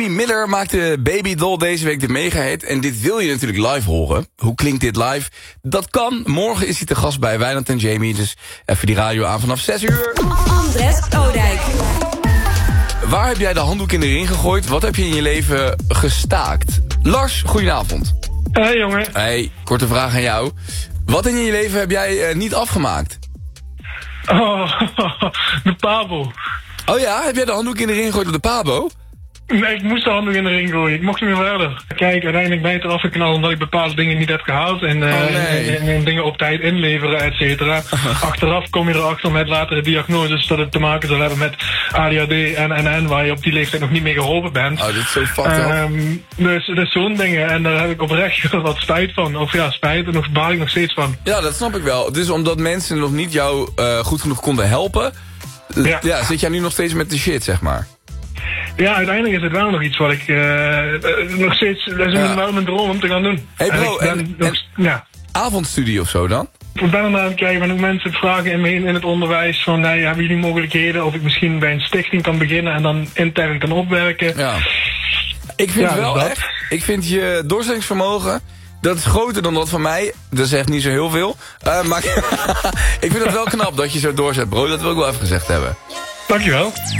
Miller maakte Baby Doll deze week de mega-hit. En dit wil je natuurlijk live horen. Hoe klinkt dit live? Dat kan. Morgen is hij te gast bij Wijnand en Jamie. Dus even die radio aan vanaf 6 uur. Andres Oudijk. Waar heb jij de handdoek in de ring gegooid? Wat heb je in je leven gestaakt? Lars, goedenavond. Hey jongen. Hey, korte vraag aan jou. Wat in je leven heb jij niet afgemaakt? Oh, de Pabo. Oh ja, heb jij de handdoek in de ring gegooid op de Pabo? Nee, ik moest de handdoek in de ring gooien. Ik mocht niet meer verder. Kijk, uiteindelijk ben je eraf geknald omdat ik bepaalde dingen niet heb gehaald. En dingen op tijd inleveren, et cetera. Achteraf kom je erachter met latere diagnoses dat het te maken zal hebben met ADHD en waar je op die leeftijd nog niet mee geholpen bent. Oh, dit is zo fucked up. Dus zo'n dingen. En daar heb ik oprecht wat spijt van. Of ja, spijt. En daar baal ik nog steeds van. Ja, dat snap ik wel. Dus omdat mensen nog niet jou goed genoeg konden helpen, ja, zit jij nu nog steeds met de shit, zeg maar. Ja, uiteindelijk is het wel nog iets wat ik nog steeds... Dat is wel mijn droom om te gaan doen. Hey bro, ja. Avondstudie of zo dan? Ik ben aan het kijken, ben ook mensen vragen in het onderwijs van... Nee, hebben jullie mogelijkheden of ik misschien bij een stichting kan beginnen en dan intern kan opwerken? Ja. Ik vind wel echt... Ik vind je doorzettingsvermogen... Dat is groter dan dat van mij. Dat zegt niet zo heel veel. Maar ik vind het wel knap dat je zo doorzet, bro. Dat wil ik wel even gezegd hebben. Dankjewel.